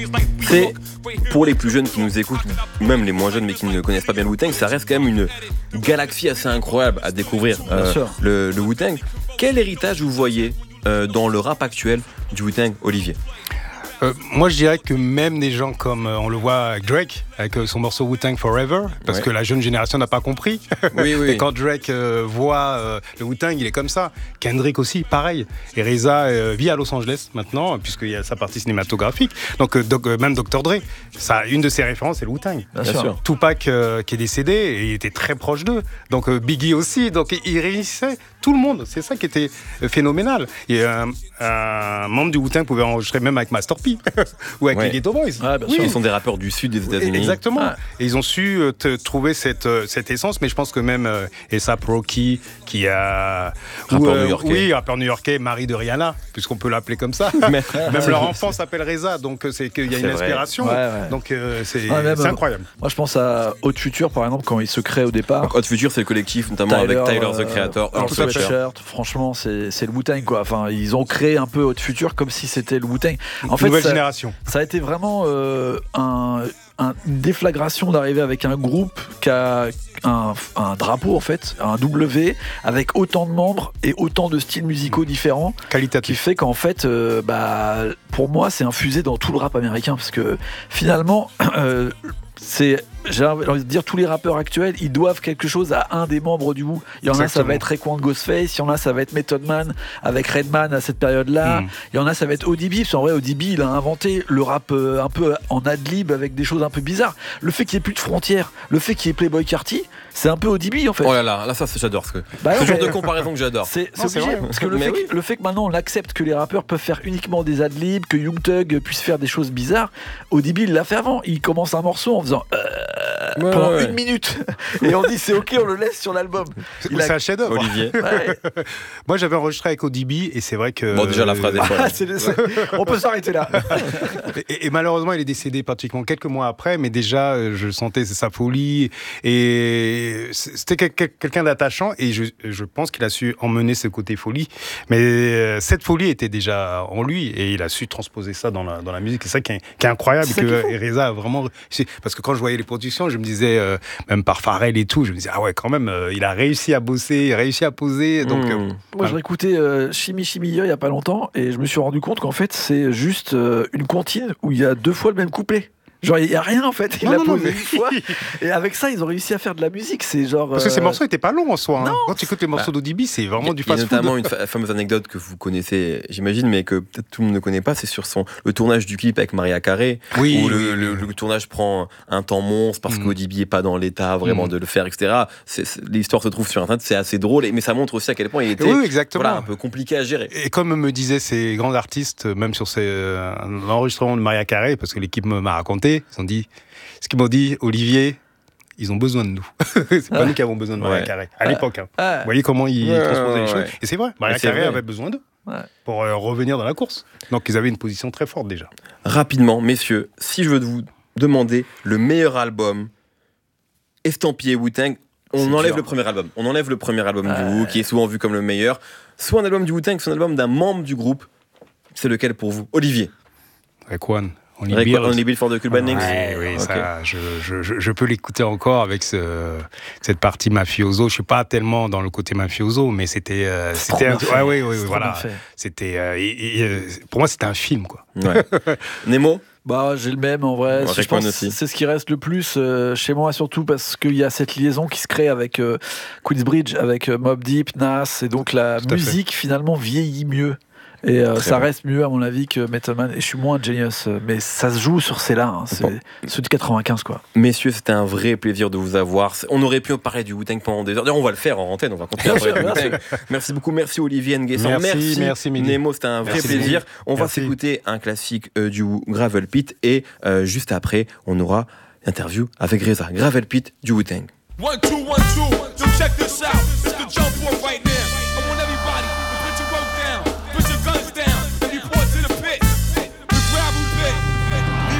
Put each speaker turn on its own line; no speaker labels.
C'est, pour les plus jeunes qui nous écoutent, ou même les moins jeunes mais qui ne connaissent pas bien le Wu-Tang, ça reste quand même une galaxie assez incroyable à découvrir, le Wu-Tang. Quel héritage vous voyez dans le rap actuel du Wu-Tang, Olivier?
Moi, je dirais que même des gens comme on le voit avec Drake, avec son morceau Wu-Tang Forever, parce que la jeune génération n'a pas compris.
Oui.
Et quand Drake voit le Wu-Tang, il est comme ça. Kendrick aussi, pareil. Et RZA vit à Los Angeles maintenant, puisqu'il y a sa partie cinématographique. Donc, même Dr. Dre, une de ses références, c'est le Wu-Tang.
Bien sûr.
Tupac, qui est décédé, et il était très proche d'eux. Donc, Biggie aussi. Donc, il réunissait tout le monde. C'est ça qui était phénoménal. Et un membre du Wu-Tang pouvait enregistrer même avec Master P ou avec les Ghetto Boys.
Bien sûr. Ils sont des rappeurs du sud des États-Unis.
Exactement. Et ils ont su trouver cette essence, mais je pense que même A$AP Rocky, qui a
rappeur new-yorkais.
Oui, rappeur new-yorkais, mari de Rihanna, puisqu'on peut l'appeler comme ça. Même leur enfant s'appelle RZA, donc c'est qu'il y a une inspiration. Donc c'est incroyable.
Moi, je pense à Hot Future, par exemple, quand il se crée au départ.
Donc, Hot Future, c'est le collectif, notamment avec Tyler, the Creator, Earl
Sweatshirt. Franchement, c'est le Wu-Tang, quoi. Enfin, ils ont créé un peu Hot Future comme si c'était le Wu-Tang. En fait,
nouvelle génération.
Ça a été vraiment une déflagration d'arriver avec un groupe qui a un drapeau, en fait, un W, avec autant de membres et autant de styles musicaux différents.
Qualitatif.
Qui fait qu'en fait, pour moi, c'est infusé dans tout le rap américain, parce que finalement, j'ai envie de dire, tous les rappeurs actuels, ils doivent quelque chose à un des membres du Wu. Il y en a, ça va être Raekwon Ghostface. Il y en a, ça va être Method Man avec Redman à cette période-là. Il y en a, ça va être ODB. Parce qu'en vrai, ODB, il a inventé le rap un peu en ad-lib avec des choses un peu bizarres. Le fait qu'il n'y ait plus de frontières, le fait qu'il y ait Playboi Carti, c'est un peu ODB, en fait.
Oh là, ça, j'adore. Ce genre de comparaison que j'adore.
C'est obligé. Parce que le fait que maintenant, on accepte que les rappeurs peuvent faire uniquement des ad-libs, que Young Thug puisse faire des choses bizarres, ODB, il l'a fait avant. Il commence un morceau en faisant pendant 1 minute et on dit c'est ok, on le laisse sur l'album.
C'est un chef-d'œuvre.
Olivier.
Moi, j'avais enregistré avec ODB et c'est vrai que
déjà la phrase est folle.
On peut s'arrêter là.
Et malheureusement, il est décédé pratiquement quelques mois après, mais déjà je sentais sa folie et c'était quelqu'un d'attachant et je pense qu'il a su emmener ce côté folie. Mais cette folie était déjà en lui et il a su transposer ça dans la musique. C'est ça qui est incroyable et que RZA a vraiment réussi. Parce que quand je voyais les productions, je me disais, même par Pharrell et tout, je me disais, ah ouais, quand même, il a réussi à bosser, il a réussi à poser. Donc,
moi, j'ai écouté Chimie Chimia il n'y a pas longtemps et je me suis rendu compte qu'en fait, c'est juste une comptine où il y a 2 fois le même couplet. Genre, il n'y a rien en fait, il l'a posé une fois. Et avec ça, ils ont réussi à faire de la musique. C'est genre.
Parce que ces morceaux n'étaient pas longs en soi. Hein. Quand tu écoutes les morceaux d'ODB, c'est vraiment du fast-food.
Il y a notamment une fameuse anecdote que vous connaissez, j'imagine, mais que peut-être tout le monde ne connaît pas. C'est sur le tournage du clip avec Maria Carey, où le tournage prend un temps monstre parce qu'ODB n'est pas dans l'état vraiment de le faire, etc. L'histoire se trouve sur Internet, c'est assez drôle, mais ça montre aussi à quel point il était un peu compliqué à gérer.
Et comme me disaient ces grands artistes, même sur l'enregistrement de Maria Carey, parce que l'équipe m'a raconté, ils m'ont dit, Olivier, ils ont besoin de nous. C'est pas nous qui avons besoin de Maria Carey, à l'époque. Vous voyez comment ils transposaient les choses. Et c'est vrai, Maria Carey avait besoin d'eux pour revenir dans la course. Donc ils avaient une position très forte déjà.
Rapidement, messieurs, si je veux vous demander le meilleur album estampillé Wu-Tang, on enlève le premier album. On enlève le premier album du Wu, qui est souvent vu comme le meilleur. Soit un album du Wu-Tang, soit un album d'un membre du groupe. C'est lequel pour vous, Olivier?
Raekwon.
Only Built for the Cuban Links.
Oui, ça, je peux l'écouter encore avec cette partie mafioso. Je suis pas tellement dans le côté mafioso, mais c'était voilà. C'était pour moi c'était un film quoi.
Nemo.
J'ai le même en vrai. Je pense que c'est ce qui reste le plus chez moi, surtout parce qu'il y a cette liaison qui se crée avec Queensbridge, avec Mobb Deep, Nas, et donc la musique finalement vieillit mieux. Et ça reste mieux à mon avis que Method Man. Et je suis moins Genius, mais ça se joue sur ces là. C'est ceux de 95 quoi.
Messieurs, c'était un vrai plaisir de vous avoir. On aurait pu parler du Wu-Tang pendant des heures. D'ailleurs, on va le faire en antenne. On va continuer à parler du Wu-Tang. Merci beaucoup. Merci Olivier Nguessan.
Merci
Nemo. C'était un vrai plaisir. On va s'écouter un classique du Gravel Pit et juste après, on aura l'interview avec RZA. Gravel Pit du Wu-Tang.
1, 2, 1, 2. Yo, check this out. It's the jump off right now.